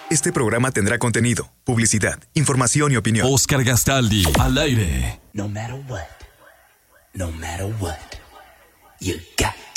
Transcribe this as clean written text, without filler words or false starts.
Este programa tendrá contenido, publicidad, información y opinión. Oscar Gastaldi, al aire. No matter what, you got